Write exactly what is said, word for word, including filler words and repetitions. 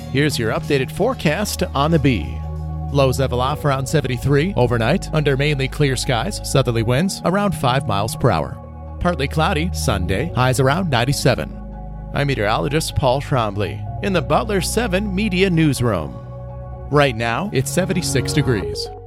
Here's your updated forecast on the Bee. Lows level off around seventy-three overnight, under mainly clear skies, southerly winds around five miles per hour. Partly cloudy Sunday, highs around ninety-seven. I'm meteorologist Paul Trombley in the Butler seven Media Newsroom. Right now, it's seventy-six degrees.